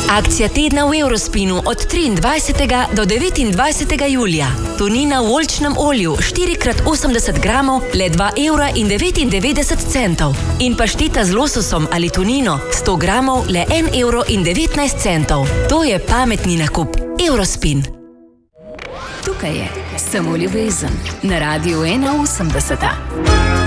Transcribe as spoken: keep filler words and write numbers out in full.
Akcija tedna v Eurospinu od triindvajsetega do devetindvajsetega julija. Tunina v oljčnem olju štiri krat osemdeset gramov, le dva evra in devetindevetdeset centov. In pašteta z lososom ali tunino sto gramov, le en evro in devetnajst centov. To je pametni nakup. Eurospin. Tukaj je Samo ljubezen na Radiu ena osemdeset.